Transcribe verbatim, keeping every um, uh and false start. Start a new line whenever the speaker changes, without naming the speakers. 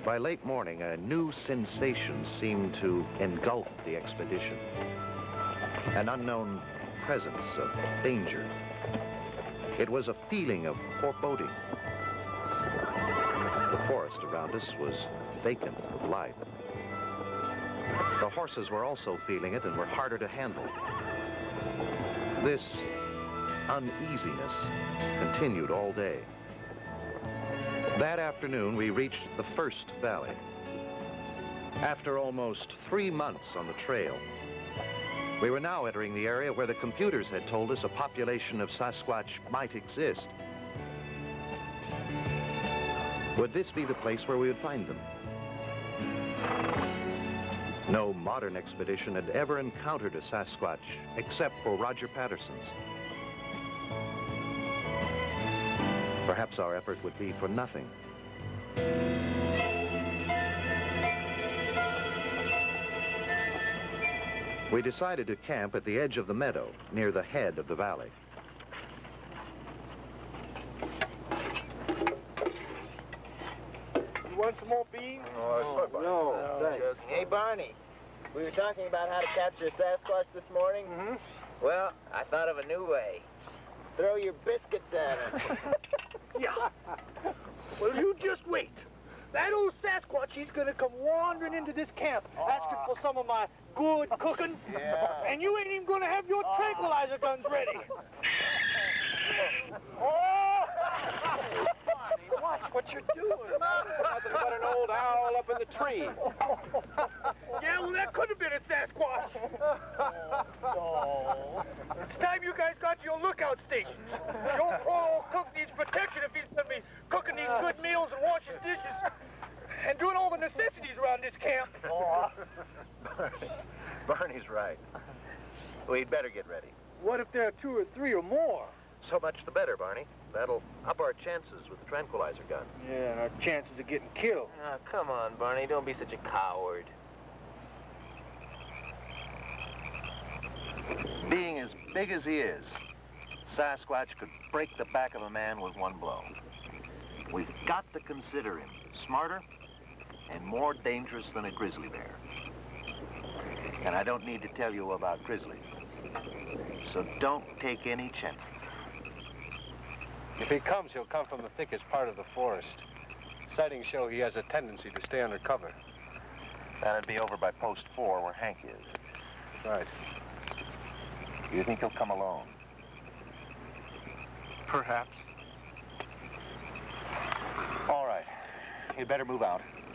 By late morning, a new sensation seemed to engulf the expedition. An unknown presence of danger. It was a feeling of foreboding. The forest around us was vacant of life. The horses were also feeling it and were harder to handle. This uneasiness continued all day. That afternoon, we reached the first valley. After almost three months on the trail, we were now entering the area where the computers had told us a population of Sasquatch might exist. Would this be the place where we would find them? No modern expedition had ever encountered a Sasquatch except for Roger Patterson's. Perhaps our effort would be for nothing. We decided to camp at the edge of the meadow, near the head of the valley.
You want some more beans?
Oh, no, no, no, thanks. Hey, Barney, we were talking about how to capture a Sasquatch this morning.
Mm-hmm.
Well, I thought of a new way. Throw your biscuits at him.
Yeah. Well, you just wait. That old Sasquatch, he's gonna come wandering into this camp, uh, asking for some of my good cooking.
Yeah.
And you ain't even gonna have your uh, tranquilizer guns ready. Oh! Watch what you're doing.
Nothing but an old owl up in the tree.
Yeah, well, that could have been a Sasquatch. Oh. It's time you guys got to your lookout stations. Your poor old cook needs protection if he's going to be cooking these good meals and washing dishes and doing all the necessities around this camp.
Oh. Barney, Barney's right. We'd better get ready.
What if there are two or three or more?
So much the better, Barney. That'll up our chances with the tranquilizer gun.
Yeah, and our chances of getting killed.
Oh, come on, Barney. Don't be such a coward.
Being as big as he is, Sasquatch could break the back of a man with one blow. We've got to consider him smarter and more dangerous than a grizzly bear. And I don't need to tell you about grizzlies. So don't take any chances.
If he comes, he'll come from the thickest part of the forest. Sightings show he has a tendency to stay under cover.
That'd be over by post four where Hank is.
That's right.
Do you think he'll come alone?
Perhaps.
All right. You'd better move out.